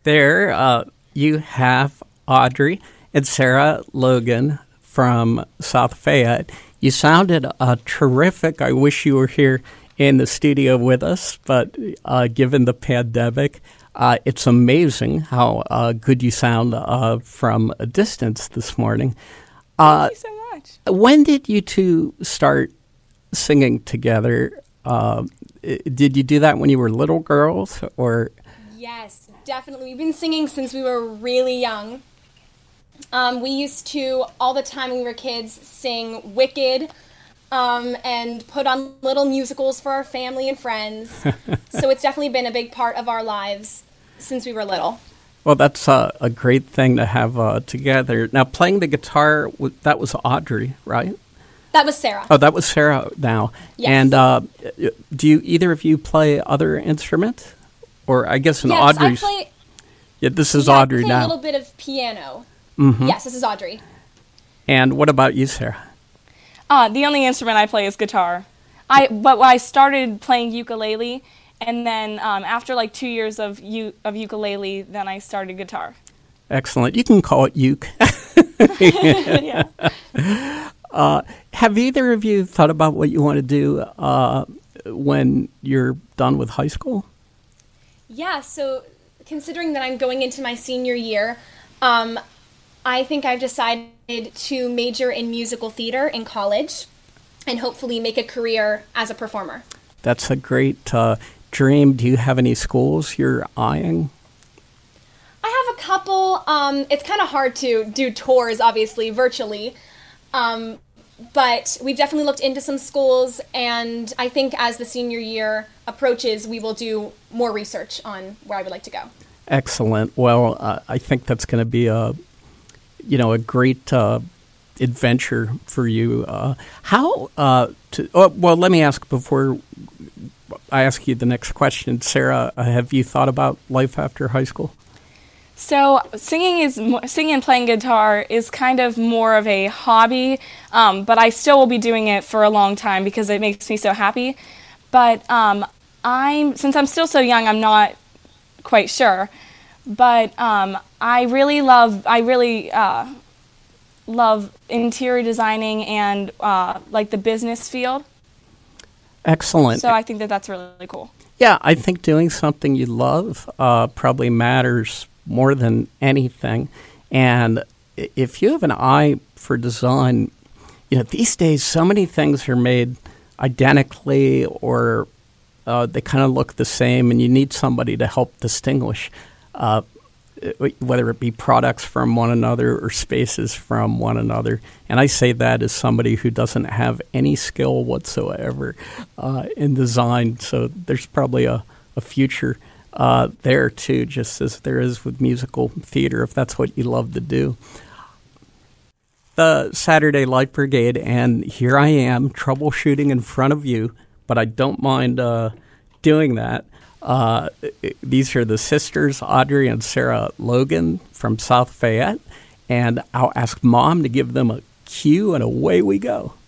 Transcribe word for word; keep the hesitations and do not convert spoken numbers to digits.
There uh, you have Audrey and Sarah Logan from South Fayette. You sounded uh, terrific. I wish you were here in the studio with us, but uh, given the pandemic, uh, it's amazing how uh, good you sound uh, from a distance this morning. Uh, Thank you so much. When did you two start singing together? Uh, did you do that when you were little girls, or? Yes, definitely. We've been singing since we were really young. Um, we used to, all the time when we were kids, sing Wicked um, and put on little musicals for our family and friends. So it's definitely been a big part of our lives since we were little. Well, that's uh, a great thing to have uh, together. Now, playing the guitar, that was Audrey, right? That was Sarah. Oh, that was Sarah now. Yes. And uh, do you either of you play other instruments? Or I guess in yes, Audrey's... I play, yeah, this is yeah, Audrey I play now. a little bit of piano. Mm-hmm. Yes, this is Audrey. And what about you, Sarah? Uh, the only instrument I play is guitar. I But I started playing ukulele, and then um, after like two years of u- of ukulele, then I started guitar. Excellent. You can call it uke. Yeah. Uh, have either of you thought about what you want to do uh, when you're done with high school? Yeah, so considering that I'm going into my senior year, um, I think I've decided to major in musical theater in college and hopefully make a career as a performer. That's a great uh, dream. Do you have any schools you're eyeing? I have a couple. Um, it's kind of hard to do tours, obviously, virtually. Um, but we've definitely looked into some schools, and I think as the senior year approaches, we will do more research on where I would like to go. Excellent. Well, uh, I think that's going to be a, you know, a great uh, adventure for you. Uh, how? Uh, to, oh, well, let me ask before I ask you the next question, Sarah. Uh, have you thought about life after high school? So singing is singing and playing guitar is kind of more of a hobby, um, but I still will be doing it for a long time because it makes me so happy. But um, I'm since I'm still so young, I'm not quite sure. But um, I really love I really uh, love interior designing and uh, like the business field. Excellent. So I think that that's really cool. Yeah, I think doing something you love uh, probably matters more than anything. And if you have an eye for design, you know, these days so many things are made identically or uh, they kind of look the same, and you need somebody to help distinguish uh, whether it be products from one another or spaces from one another. And I say that as somebody who doesn't have any skill whatsoever uh, in design, so there's probably a, a future Uh, there too, just as there is with musical theater, if that's what you love to do. The Saturday Light Brigade, and here I am troubleshooting in front of you, but I don't mind uh, doing that. Uh, these are the sisters, Audrey and Sarah Logan from South Fayette, and I'll ask Mom to give them a cue, and away we go.